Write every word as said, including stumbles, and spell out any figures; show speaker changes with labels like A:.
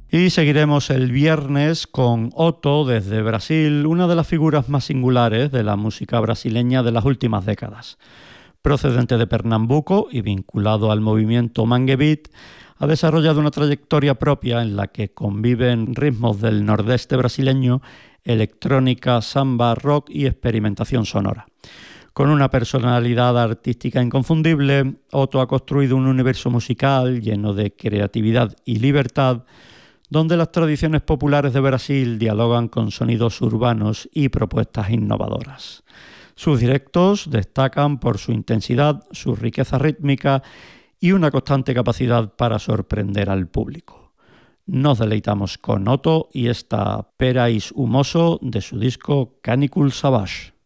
A: Y seguiremos el viernes con Otto desde Brasil, una de las figuras más singulares de la música brasileña de las últimas décadas. Procedente de Pernambuco y vinculado al movimiento Mangue Beat, ha desarrollado una trayectoria propia en la que conviven ritmos del nordeste brasileño, electrónica, samba, rock y experimentación sonora. Con una personalidad artística inconfundible, Otto ha construido un universo musical lleno de creatividad y libertad, donde las tradiciones populares de Brasil dialogan con sonidos urbanos y propuestas innovadoras. Sus directos destacan por su intensidad, su riqueza rítmica y una constante capacidad para sorprender al público. Nos deleitamos con Otto y esta Pera is Humoso de su disco Canicul Savage.